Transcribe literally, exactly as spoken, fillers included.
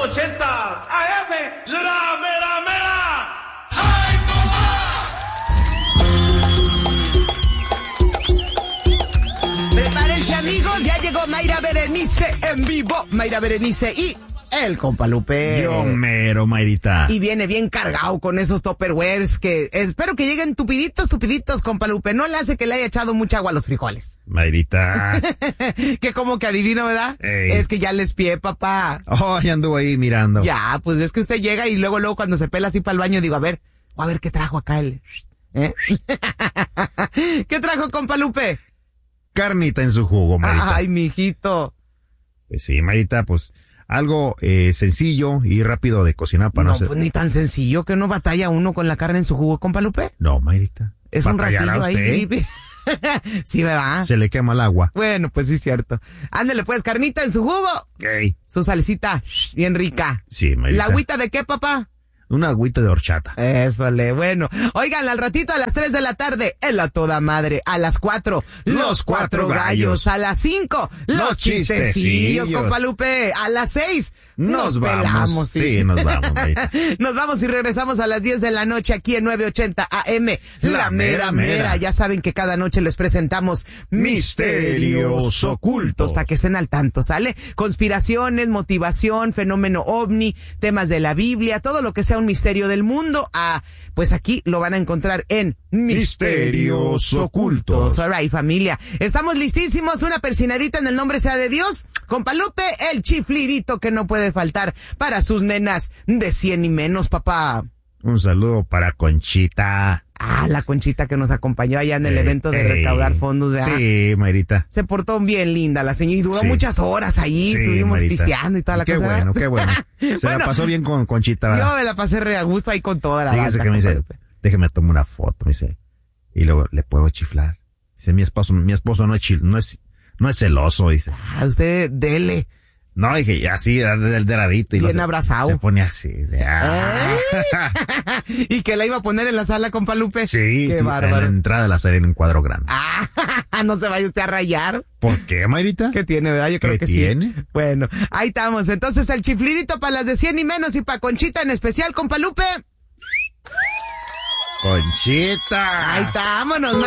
ochenta A M, la mera mera. Prepárense, amigos, ya llegó Mayra Berenice en vivo. Mayra Berenice y el compa Lupe. Yo mero, Mayrita. Y viene bien cargado con esos tupperwares que espero que lleguen tupiditos, tupiditos, compa Lupe. No le hace que le haya echado mucha agua a los frijoles. Mayrita. Que como que adivina, ¿verdad? Ey. Es que ya les pie, papá. Oh, ya anduvo ahí mirando. Ya, pues es que usted llega y luego, luego cuando se pela así para el baño, digo, a ver, a ver qué trajo acá el... ¿Eh? ¿Qué trajo, compa Lupe? Carnita en su jugo, Mayrita. Ay, mijito. Pues sí, Mayrita, pues algo eh, sencillo y rápido de cocinar para no, No, hacer... pues ni tan sencillo que no batalla uno con la carne en su jugo, compa Lupe. No, Mayrita. Es un ¿Batallará ratillo ahí. usted? Sí, ¿verdad? Se le quema el agua. Bueno, pues sí es cierto. Ándale pues, carnita en su jugo. Okay. Su salsita bien rica. Sí, Mayrita. ¿La agüita de qué, papá? Una agüita de horchata. Eso le, bueno. Oigan, al ratito a las tres de la tarde, en la toda madre. A las cuatro, los cuatro gallos. A las cinco, los chistecillos, compa Lupe. A las seis, nos, Nos vamos. pelamos. Sí, nos vamos, Mayrita. Nos vamos y regresamos a las diez de la noche aquí en nueve ochenta A M. La, La mera, mera, mera. mera. Ya saben que cada noche les presentamos misterios ocultos para que estén al tanto, ¿sale? Conspiraciones, motivación, fenómeno ovni, temas de la Biblia, todo lo que sea un misterio del mundo. Ah, pues aquí lo van a encontrar en Misterios Ocultos. All right, familia. Estamos listísimos. Una persinadita en el nombre sea de Dios. Compa Lupe, el chiflidito que no puede faltar para sus nenas de cien y menos, papá. Un saludo para Conchita. Ah, la Conchita que nos acompañó allá en el Eh, evento de ey. recaudar fondos, ¿verdad? Sí, Mayrita. Se portó bien linda la señora y duró Sí. muchas horas ahí, Sí, estuvimos Mayrita. pisteando y toda la Qué cosa. bueno, qué bueno. Se Bueno, la pasó bien con Conchita, ¿verdad? yo me la pasé re a gusto ahí con toda la Fíjese banda, que me compa dice, Lupe. déjeme tomar una foto, me dice. Y luego, ¿le puedo chiflar? Dice, mi esposo, mi esposo no es chil, no es, no es celoso, dice. Ah, usted dele. No, dije, así, del deradito. Y Bien lo- abrazado. Se pone así, de, ah. Y que la iba a poner en la sala, compa Lupe. Sí, Qué sí, en la bárbaro. entrada de la serie en un cuadro grande. Ah, no se vaya usted a rayar. ¿Por qué, Mayrita? ¿Qué tiene, verdad? Yo creo ¿Qué que tiene? sí. Bueno, ahí estamos. Entonces, el chiflidito para las de cien y menos y para Conchita en especial, compa Lupe. Conchita. Ahí está, vámonos.